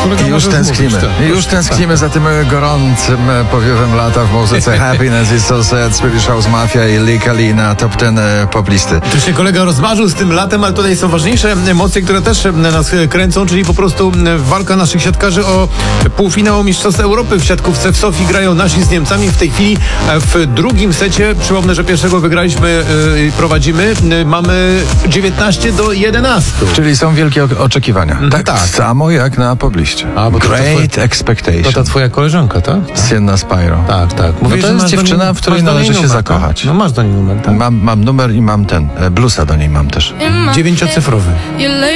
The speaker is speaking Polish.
Już tęsknimy za tym gorącym powiewem lata w muzyce. Happiness is so sad, Swedish House Mafia i Lee Kali na top 10 poplisty. Tu się kolega rozmarzył z tym latem, ale tutaj są ważniejsze emocje, które też nas kręcą, czyli po prostu walka naszych siatkarzy o półfinał Mistrzostw Europy w siatkówce w Sofii. Grają nasi z Niemcami. W tej chwili w drugim secie, przypomnę, że pierwszego wygraliśmy, prowadzimy, mamy 19-11. Czyli są wielkie oczekiwania. Tak samo jak na pobliście. Great expectations. To ta twoja koleżanka, tak? Sienna Spyro. Tak. Mówię, to jest dziewczyna, w której należy się zakochać. No masz do niej numer, tak? Mam numer i mam bluesa do niej mam też. 9-cyfrowy.